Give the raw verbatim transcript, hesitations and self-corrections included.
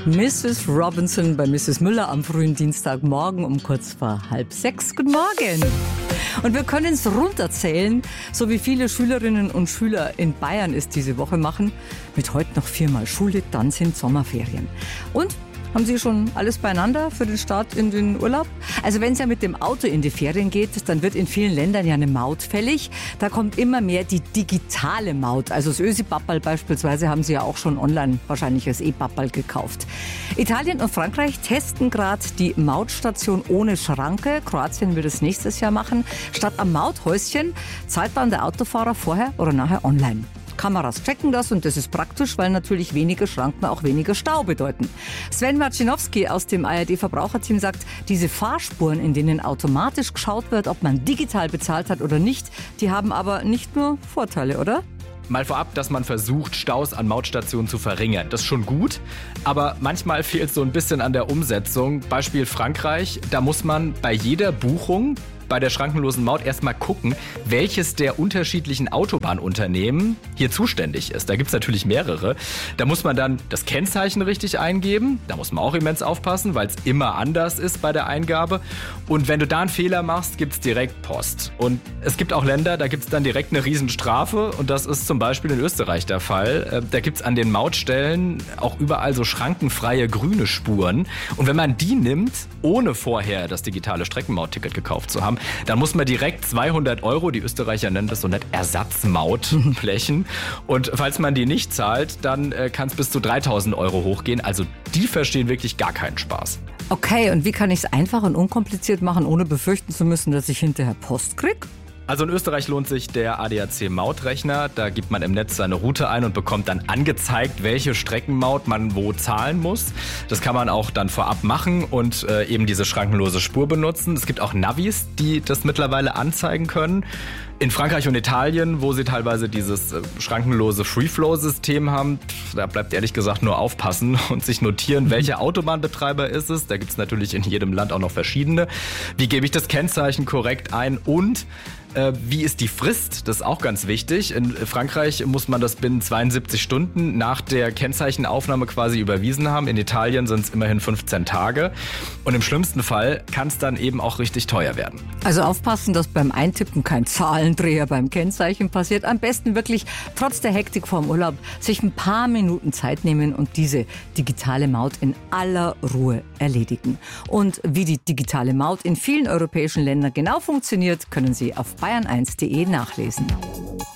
Misses Robinson bei Misses Müller am frühen Dienstagmorgen um kurz vor halb sechs. Guten Morgen. Und wir können es runterzählen, so wie viele Schülerinnen und Schüler in Bayern es diese Woche machen. Mit heute noch viermal Schule, dann sind Sommerferien. Und haben Sie schon alles beieinander für den Start in den Urlaub? Also wenn es ja mit dem Auto in die Ferien geht, dann wird in vielen Ländern ja eine Maut fällig. Da kommt immer mehr die digitale Maut. Also das Ösi-Papperl beispielsweise haben Sie ja auch schon online wahrscheinlich als E-Papperl gekauft. Italien und Frankreich testen gerade die Mautstation ohne Schranke. Kroatien wird es nächstes Jahr machen. Statt am Mauthäuschen zahlt dann der Autofahrer vorher oder nachher online. Kameras checken das und das ist praktisch, weil natürlich weniger Schranken auch weniger Stau bedeuten. Sven Marcinowski aus dem A R D-Verbraucherteam sagt, diese Fahrspuren, in denen automatisch geschaut wird, ob man digital bezahlt hat oder nicht, die haben aber nicht nur Vorteile, oder? Mal vorab, dass man versucht, Staus an Mautstationen zu verringern. Das ist schon gut, aber manchmal fehlt es so ein bisschen an der Umsetzung. Beispiel Frankreich, da muss man bei jeder Buchung bei der schrankenlosen Maut erstmal gucken, welches der unterschiedlichen Autobahnunternehmen hier zuständig ist. Da gibt es natürlich mehrere. Da muss man dann das Kennzeichen richtig eingeben. Da muss man auch immens aufpassen, weil es immer anders ist bei der Eingabe. Und wenn du da einen Fehler machst, gibt es direkt Post. Und es gibt auch Länder, da gibt es dann direkt eine Riesenstrafe. Und das ist zum Beispiel in Österreich der Fall. Da gibt es an den Mautstellen auch überall so schrankenfreie grüne Spuren. Und wenn man die nimmt, ohne vorher das digitale Streckenmautticket gekauft zu haben, dann muss man direkt zweihundert Euro, die Österreicher nennen das so nett, Ersatzmaut blechen. Und falls man die nicht zahlt, dann äh, kann es bis zu dreitausend Euro hochgehen. Also die verstehen wirklich gar keinen Spaß. Okay, und wie kann ich es einfach und unkompliziert machen, ohne befürchten zu müssen, dass ich hinterher Post kriege? Also in Österreich lohnt sich der A D A C-Mautrechner. Da gibt man im Netz seine Route ein und bekommt dann angezeigt, welche Streckenmaut man wo zahlen muss. Das kann man auch dann vorab machen und äh, eben diese schrankenlose Spur benutzen. Es gibt auch Navis, die das mittlerweile anzeigen können. In Frankreich und Italien, wo sie teilweise dieses äh, schrankenlose Free-Flow-System haben, da bleibt ehrlich gesagt nur aufpassen und sich notieren, welcher Autobahnbetreiber ist es. Da gibt es natürlich in jedem Land auch noch verschiedene. Wie gebe ich das Kennzeichen korrekt ein und äh, wie ist die Frist? Das ist auch ganz wichtig. In Frankreich muss man das binnen zweiundsiebzig Stunden nach der Kennzeichenaufnahme quasi überwiesen haben. In Italien sind es immerhin fünfzehn Tage. Und im schlimmsten Fall kann es dann eben auch richtig teuer werden. Also aufpassen, dass beim Eintippen kein Zahlendreher beim Kennzeichen passiert. Am besten wirklich trotz der Hektik vorm Urlaub sich ein paar Minuten Zeit nehmen und diese digitale Maut in aller Ruhe erledigen. Und wie die digitale Maut in vielen europäischen Ländern genau funktioniert, können Sie auf bayern eins punkt de nachlesen.